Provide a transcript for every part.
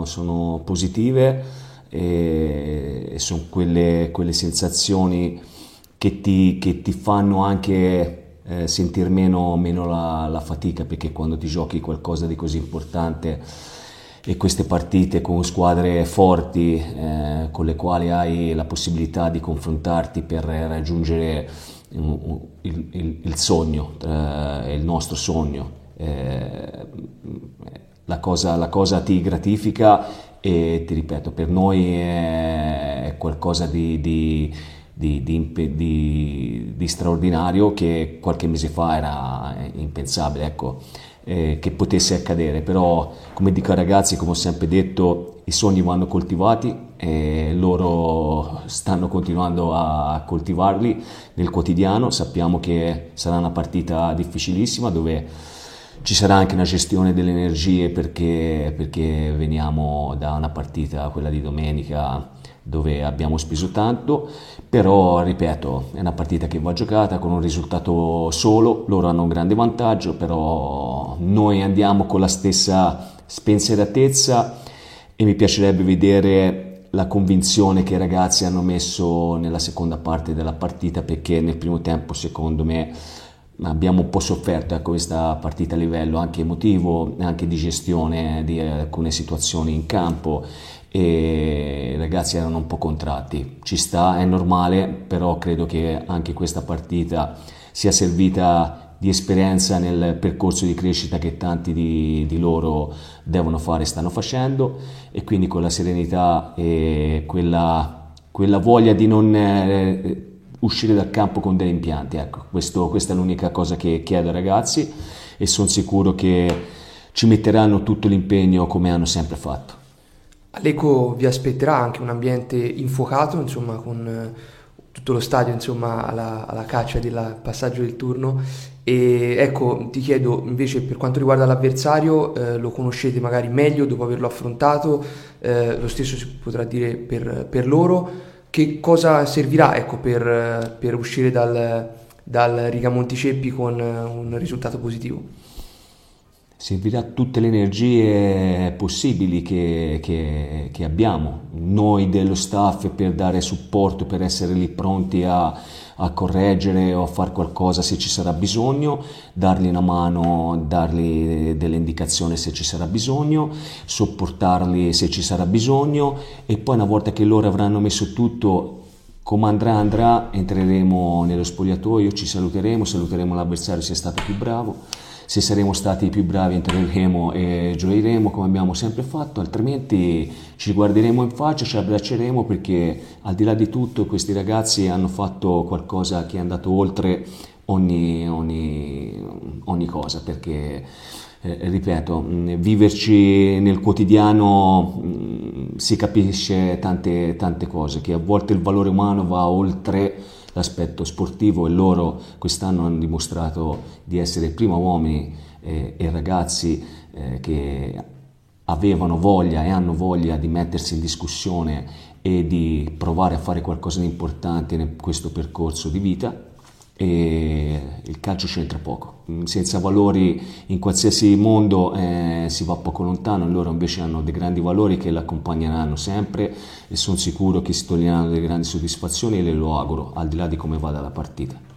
sono positive e sono quelle sensazioni che ti fanno anche sentire meno la fatica, perché quando ti giochi qualcosa di così importante e queste partite con squadre forti con le quali hai la possibilità di confrontarti per raggiungere il sogno, il nostro sogno, la cosa ti gratifica e ti ripeto, per noi è qualcosa di straordinario che qualche mese fa era impensabile, ecco, che potesse accadere. Però, come dico ai ragazzi, come ho sempre detto, i sogni vanno coltivati e loro stanno continuando a coltivarli nel quotidiano. Sappiamo che sarà una partita difficilissima dove ci sarà anche una gestione delle energie perché veniamo da una partita, quella di domenica, dove abbiamo speso tanto, però ripeto, è una partita che va giocata con un risultato solo, loro hanno un grande vantaggio, però noi andiamo con la stessa spensieratezza e mi piacerebbe vedere la convinzione che i ragazzi hanno messo nella seconda parte della partita, perché nel primo tempo secondo me abbiamo un po' sofferto questa partita a livello anche emotivo, anche di gestione di alcune situazioni in campo, e i ragazzi erano un po' contratti. Ci sta, è normale, però credo che anche questa partita sia servita di esperienza nel percorso di crescita che tanti di loro devono fare e stanno facendo, e quindi con la serenità e quella voglia di non uscire dal campo con dei rimpianti, ecco, questa è l'unica cosa che chiedo ai ragazzi, e sono sicuro che ci metteranno tutto l'impegno come hanno sempre fatto. Lecco vi aspetterà anche un ambiente infuocato, insomma, con tutto lo stadio, insomma, alla caccia del passaggio del turno. E ecco, ti chiedo invece, per quanto riguarda l'avversario, lo conoscete magari meglio dopo averlo affrontato, lo stesso si potrà dire per loro. Che cosa servirà, ecco, per uscire dal Rigamonti Ceppi con un risultato positivo? Servirà tutte le energie possibili che abbiamo, noi dello staff, per dare supporto, per essere lì pronti a correggere o a fare qualcosa se ci sarà bisogno, dargli una mano, dargli delle indicazioni se ci sarà bisogno, sopportarli se ci sarà bisogno, e poi una volta che loro avranno messo tutto come andrà, entreremo nello spogliatoio, ci saluteremo l'avversario se è stato più bravo. Se saremo stati più bravi entreremo e gioiremo come abbiamo sempre fatto, altrimenti ci guarderemo in faccia, ci abbracceremo, perché al di là di tutto questi ragazzi hanno fatto qualcosa che è andato oltre ogni cosa, perché ripeto, viverci nel quotidiano si capisce tante cose, che a volte il valore umano va oltre l'aspetto sportivo, e loro quest'anno hanno dimostrato di essere prima uomini e ragazzi che avevano voglia e hanno voglia di mettersi in discussione e di provare a fare qualcosa di importante in questo percorso di vita. E il calcio c'entra poco, senza valori in qualsiasi mondo si va poco lontano. Loro invece hanno dei grandi valori che l'accompagneranno sempre, e sono sicuro che si toglieranno delle grandi soddisfazioni, e le lo auguro, al di là di come vada la partita.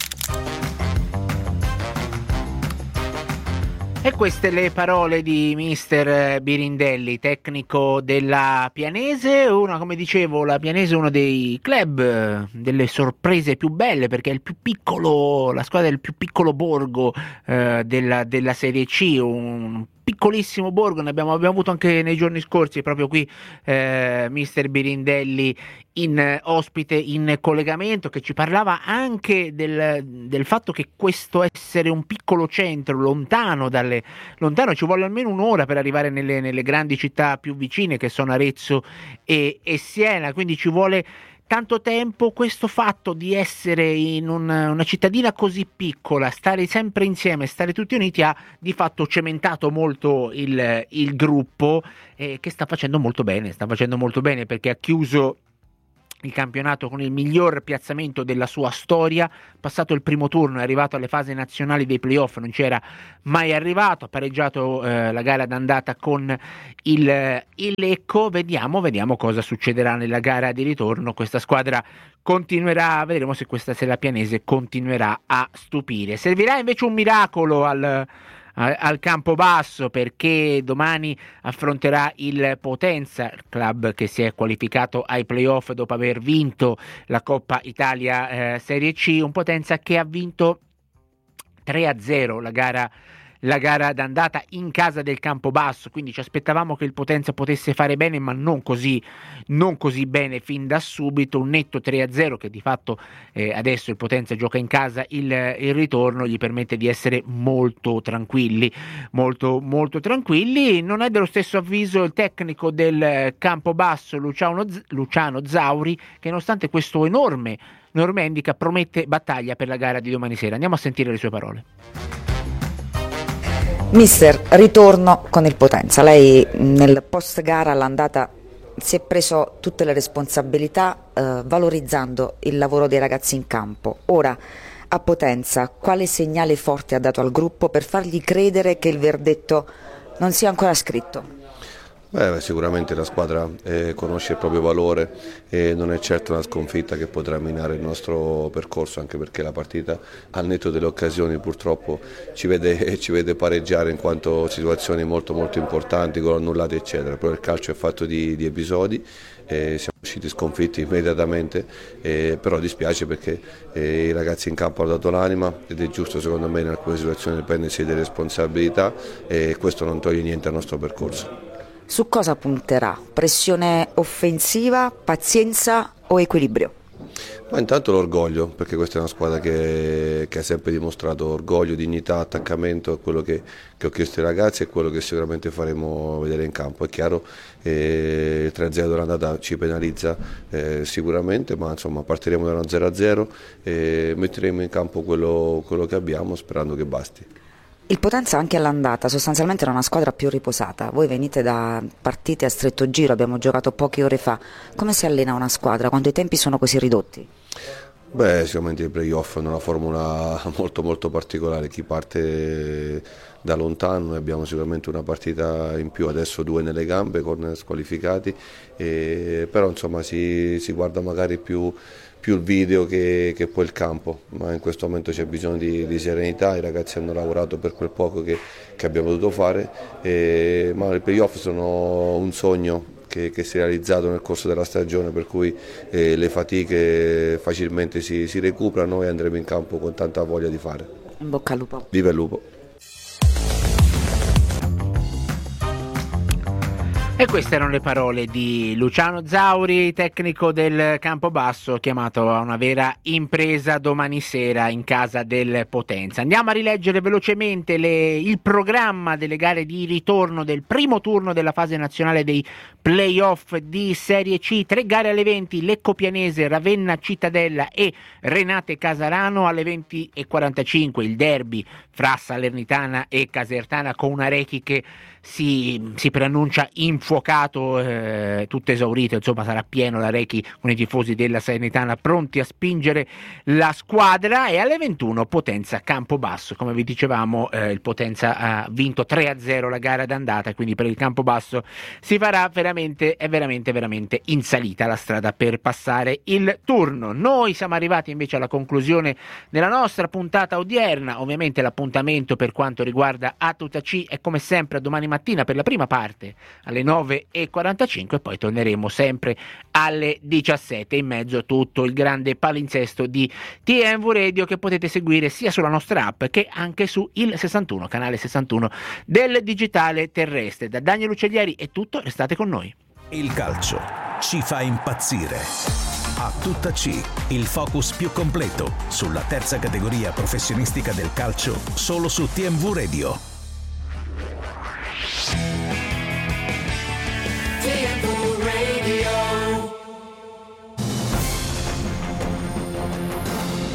E queste le parole di mister Birindelli, tecnico della Pianese. Come dicevo, la Pianese è uno dei club delle sorprese più belle, perché è il più piccolo, la squadra del più piccolo borgo della Serie C, un piccolissimo borgo. Ne abbiamo avuto anche nei giorni scorsi, proprio qui mister Birindelli in ospite, in collegamento, che ci parlava anche del fatto che questo essere un piccolo centro lontano ci vuole almeno un'ora per arrivare nelle grandi città più vicine, che sono Arezzo e Siena, quindi ci vuole tanto tempo. Questo fatto di essere in una cittadina così piccola, stare sempre insieme, stare tutti uniti, ha di fatto cementato molto il gruppo, che sta facendo molto bene, perché ha chiuso il campionato con il miglior piazzamento della sua storia, passato il primo turno, è arrivato alle fasi nazionali dei playoff, non c'era mai arrivato, ha pareggiato la gara d'andata con il Lecco. Vediamo cosa succederà nella gara di ritorno. Questa squadra continuerà, vedremo se la Pianese continuerà a stupire. Servirà invece un miracolo al Campobasso, perché domani affronterà il Potenza, il club che si è qualificato ai playoff dopo aver vinto la Coppa Italia Serie C, un Potenza che ha vinto 3-0 la gara d'andata in casa del Campobasso, quindi ci aspettavamo che il Potenza potesse fare bene, ma non così bene fin da subito. Un netto 3-0 che di fatto adesso il Potenza gioca in casa, il ritorno gli permette di essere molto tranquilli. Non è dello stesso avviso il tecnico del Campobasso, Luciano Zauri, che nonostante questo enorme handicap promette battaglia per la gara di domani sera. Andiamo a sentire le sue parole. Mister, ritorno con il Potenza. Lei nel post gara all'andata si è preso tutte le responsabilità valorizzando il lavoro dei ragazzi in campo. Ora a Potenza quale segnale forte ha dato al gruppo per fargli credere che il verdetto non sia ancora scritto? Sicuramente la squadra conosce il proprio valore e non è certo una sconfitta che potrà minare il nostro percorso, anche perché la partita, al netto delle occasioni, purtroppo ci vede pareggiare in quanto situazioni molto importanti, gol annullati eccetera. Però il calcio è fatto di episodi, siamo usciti sconfitti immediatamente, però dispiace perché i ragazzi in campo hanno dato l'anima ed è giusto secondo me in alcune situazioni prendersi delle responsabilità, e questo non toglie niente al nostro percorso. Su cosa punterà? Pressione offensiva, pazienza o equilibrio? Ma intanto l'orgoglio, perché questa è una squadra che ha sempre dimostrato orgoglio, dignità, attaccamento, è quello che ho chiesto ai ragazzi e quello che sicuramente faremo vedere in campo. È chiaro, il 3-0 dell'andata ci penalizza sicuramente, ma insomma partiremo da una 0-0 e metteremo in campo quello che abbiamo, sperando che basti. Il Potenza anche all'andata sostanzialmente era una squadra più riposata. Voi venite da partite a stretto giro, abbiamo giocato poche ore fa. Come si allena una squadra quando i tempi sono così ridotti? Sicuramente i playoff hanno una formula molto particolare. Chi parte da lontano, noi abbiamo sicuramente una partita in più, adesso 2 nelle gambe con squalificati, però insomma si guarda magari più il video che poi il campo, ma in questo momento c'è bisogno di serenità. I ragazzi hanno lavorato per quel poco che abbiamo dovuto fare, ma i playoff sono un sogno che si è realizzato nel corso della stagione, per cui le fatiche facilmente si recuperano e andremo in campo con tanta voglia di fare. In bocca al lupo. Viva il lupo! E queste erano le parole di Luciano Zauri, tecnico del Campobasso, chiamato a una vera impresa domani sera in casa del Potenza. Andiamo a rileggere velocemente il programma delle gare di ritorno del primo turno della fase nazionale dei playoff di Serie C. 3 gare alle 20, Lecco Pianese, Ravenna Cittadella e Renate Casarano. Alle 20:45 il derby fra Salernitana e Casertana, con una Rechi che si preannuncia infuocato, tutto esaurito, insomma sarà pieno la Rechi con i tifosi della Salernitana pronti a spingere la squadra. E alle 21 Potenza Campobasso, come vi dicevamo, il Potenza ha vinto 3-0 la gara d'andata, quindi per il Campobasso si farà veramente in salita la strada per passare il turno. Noi siamo arrivati invece alla conclusione della nostra puntata odierna. Ovviamente l'appuntamento per quanto riguarda A Tutta C è come sempre a domani mattina per la prima parte alle 9:45 e poi torneremo sempre alle 17. In mezzo tutto il grande palinsesto di TMV Radio che potete seguire sia sulla nostra app che anche su il 61, canale 61 del digitale terrestre. Da Daniel Uccellieri è tutto, restate con noi. Il calcio ci fa impazzire. A Tutta C, il focus più completo sulla terza categoria professionistica del calcio, solo su TMV Radio. TMV Radio.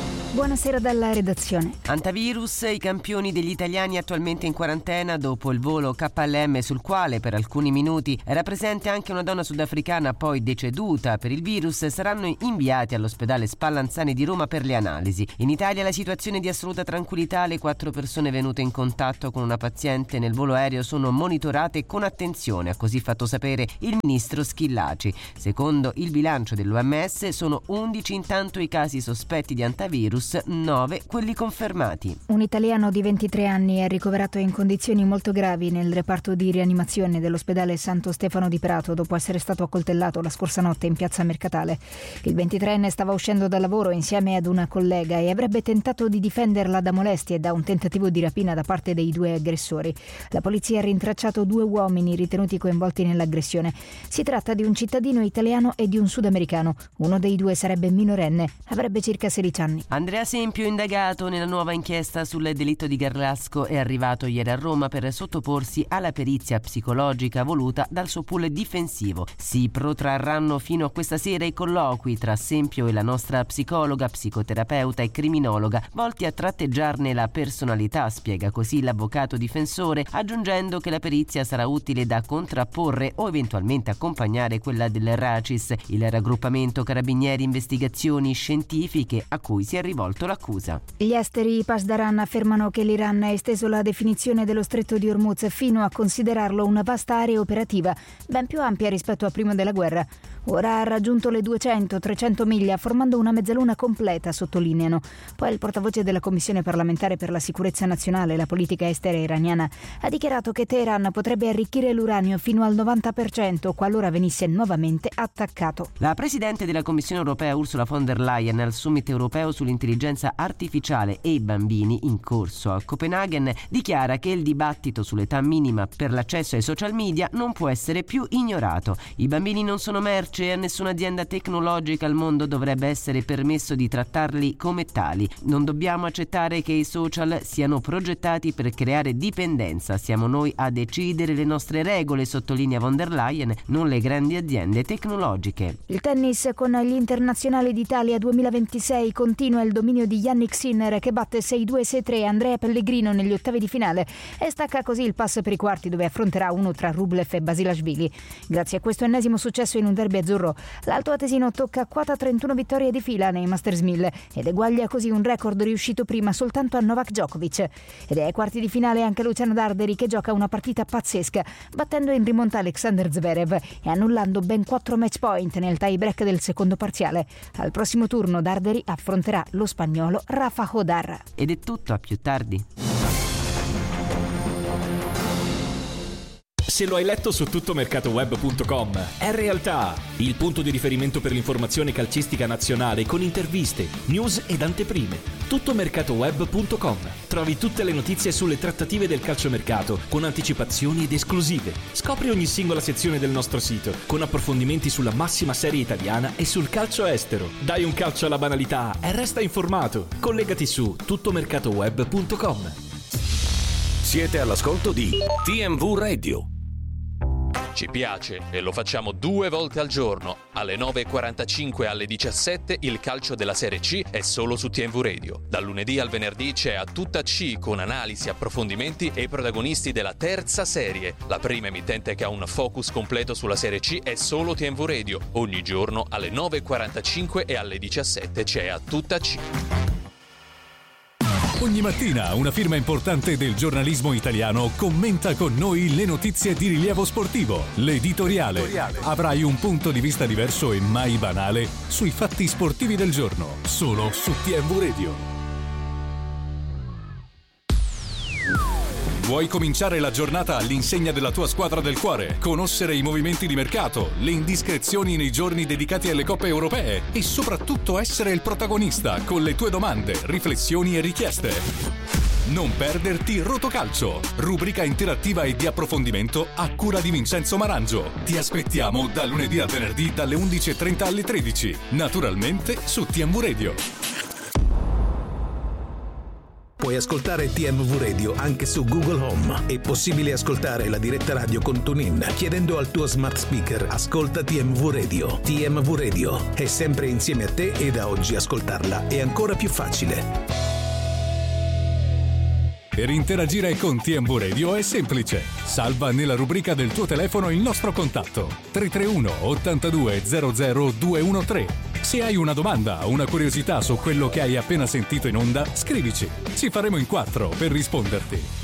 Buonasera dalla redazione. Antivirus, i campioni degli italiani attualmente in quarantena dopo il volo KLM sul quale per alcuni minuti era presente anche una donna sudafricana poi deceduta per il virus, saranno inviati all'ospedale Spallanzani di Roma per le analisi. In Italia la situazione è di assoluta tranquillità, le 4 persone venute in contatto con una paziente nel volo aereo sono monitorate con attenzione, ha così fatto sapere il ministro Schillaci. Secondo il bilancio dell'OMS sono 11 intanto i casi sospetti di antivirus, 9 quelli confermati. Un italiano di 23 anni è ricoverato in condizioni molto gravi nel reparto di rianimazione dell'ospedale Santo Stefano di Prato dopo essere stato accoltellato la scorsa notte in piazza Mercatale. Il 23enne stava uscendo dal lavoro insieme ad una collega e avrebbe tentato di difenderla da molestie e da un tentativo di rapina da parte dei 2 aggressori. La polizia ha rintracciato 2 uomini ritenuti coinvolti nell'aggressione. Si tratta di un cittadino italiano e di un sudamericano. Uno dei 2 sarebbe minorenne, avrebbe circa 16 anni. Andrea Sempio, indagato nella nuova inchiesta sul delitto di Garlasco, è arrivato ieri a Roma per sottoporsi alla perizia psicologica voluta dal suo pool difensivo. Si protrarranno fino a questa sera i colloqui tra Sempio e la nostra psicologa, psicoterapeuta e criminologa, volti a tratteggiarne la personalità, spiega così l'avvocato difensore, aggiungendo che la perizia sarà utile da contrapporre o eventualmente accompagnare quella del RACIS, il raggruppamento Carabinieri Investigazioni Scientifiche, a cui si è rivolto l'accusa. Gli esteri Pasdaran affermano che l'Iran ha esteso la definizione dello stretto di Hormuz fino a considerarlo una vasta area operativa, ben più ampia rispetto a prima della guerra. Ora ha raggiunto le 200-300 miglia, formando una mezzaluna completa, sottolineano. Poi il portavoce della Commissione parlamentare per la sicurezza nazionale e la politica estera iraniana ha dichiarato che Teheran potrebbe arricchire l'uranio fino al 90% qualora venisse nuovamente attaccato. La presidente della Commissione europea Ursula von der Leyen al summit europeo sull'intelligenza artificiale e i bambini in corso a Copenaghen dichiara che il dibattito sull'età minima per l'accesso ai social media non può essere più ignorato. I bambini non sono merce e a nessuna azienda tecnologica al mondo dovrebbe essere permesso di trattarli come tali. Non dobbiamo accettare che i social siano progettati per creare dipendenza. Siamo noi a decidere le nostre regole, sottolinea von der Leyen, non le grandi aziende tecnologiche. Il tennis con gli internazionali d'Italia 2026 continua il dominio di Jannik Sinner che batte 6-2-6-3 Andrea Pellegrino negli ottavi di finale e stacca così il pass per i quarti dove affronterà uno tra Rublev e Basilashvili. Grazie a questo ennesimo successo in un derby azzurro, l'Alto Atesino tocca quota 31 vittorie di fila nei Masters 1000 ed eguaglia così un record riuscito prima soltanto a Novak Djokovic. Ed è ai quarti di finale anche Luciano Darderi che gioca una partita pazzesca, battendo in rimonta Alexander Zverev e annullando ben 4 match point nel tie break del secondo parziale. Al prossimo turno Darderi affronterà lo spagnolo Rafa Hodar. Ed è tutto, a più tardi. Se lo hai letto su tuttomercatoweb.com, è realtà, il punto di riferimento per l'informazione calcistica nazionale con interviste, news ed anteprime. Tuttomercatoweb.com. Trovi tutte le notizie sulle trattative del calciomercato con anticipazioni ed esclusive. Scopri ogni singola sezione del nostro sito con approfondimenti sulla massima serie italiana e sul calcio estero. Dai un calcio alla banalità e resta informato. Collegati su tuttomercatoweb.com. Siete all'ascolto di TMV Radio. Ci piace e lo facciamo 2 volte al giorno. Alle 9.45 e alle 17 il calcio della Serie C è solo su TMV Radio. Dal lunedì al venerdì c'è A Tutta C con analisi, approfondimenti e i protagonisti della terza serie. La prima emittente che ha un focus completo sulla Serie C è solo TMV Radio. Ogni giorno alle 9.45 e alle 17 c'è A Tutta C. Ogni mattina una firma importante del giornalismo italiano commenta con noi le notizie di rilievo sportivo. L'editoriale. Avrai un punto di vista diverso e mai banale sui fatti sportivi del giorno. Solo su TMV Radio. Vuoi cominciare la giornata all'insegna della tua squadra del cuore? Conoscere i movimenti di mercato, le indiscrezioni nei giorni dedicati alle coppe europee e soprattutto essere il protagonista con le tue domande, riflessioni e richieste. Non perderti Rotocalcio, rubrica interattiva e di approfondimento a cura di Vincenzo Marangio. Ti aspettiamo da lunedì al venerdì dalle 11.30 alle 13, naturalmente su TMV Radio. Puoi ascoltare TMV Radio anche su Google Home. È possibile ascoltare la diretta radio con TuneIn chiedendo al tuo smart speaker "Ascolta TMV Radio". TMV Radio è sempre insieme a te e da oggi ascoltarla è ancora più facile. Per interagire con TMV Radio è semplice. Salva nella rubrica del tuo telefono il nostro contatto 331 82 00 213. Se hai una domanda o una curiosità su quello che hai appena sentito in onda, scrivici. Ci faremo in 4 per risponderti.